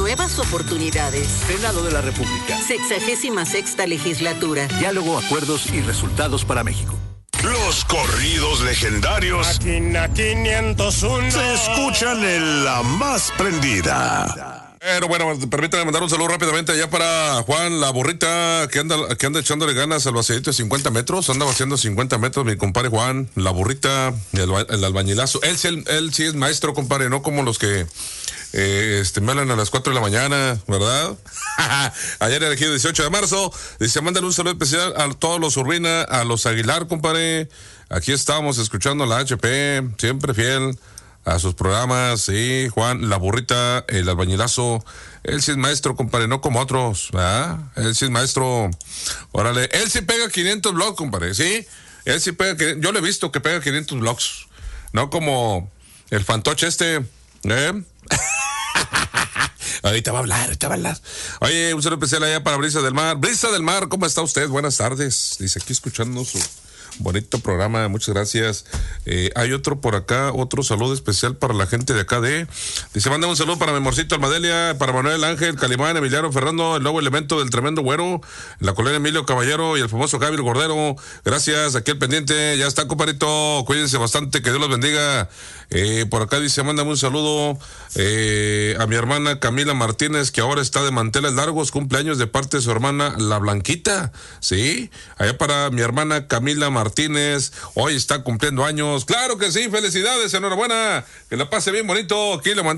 nuevas oportunidades. Senado de la República. 66ª legislatura. Diálogo, acuerdos y resultados para México. Los corridos legendarios. Máquina 501. Se escuchan en La Más Prendida. Pero bueno, permítame mandar un saludo rápidamente allá para Juan, la burrita que anda echándole ganas al vaciadito de 50 metros, anda vaciando 50 metros, mi compadre Juan, la burrita, el albañilazo. Él sí es maestro, compadre, no como los que me hablan a las 4 de la mañana, ¿verdad? Ayer elegido 18 de marzo, dice, mándale un saludo especial a todos los Urbina, a los Aguilar, compadre. Aquí estamos escuchando la HP, siempre fiel a sus programas, sí, Juan, la burrita, el albañilazo, él sí es maestro, compadre, no como otros, ¿verdad? Él sí es maestro, órale, él sí pega 500 blogs, compadre, sí, él sí pega, yo le he visto que pega 500 blogs, no como el fantoche ¿eh? Ahorita va a hablar. Oye, un saludo especial allá para Brisa del Mar, ¿cómo está usted? Buenas tardes, dice aquí escuchando su bonito programa, muchas gracias. Hay otro por acá, otro saludo especial para la gente de acá dice, manda un saludo para mi amorcito Almadelia, para Manuel Ángel, Calimán, Emiliano Fernando, el nuevo elemento del tremendo güero, la colonia Emilio Caballero y el famoso Javier Gordero. Gracias, aquí el pendiente, ya está, compadrito, cuídense bastante, que Dios los bendiga. Por acá dice, mándame un saludo a mi hermana Camila Martínez, que ahora está de manteles largos, cumpleaños de parte de su hermana La Blanquita, sí, allá para mi hermana Camila Martínez, hoy está cumpliendo años, claro que sí, felicidades, enhorabuena, que la pase bien bonito, aquí le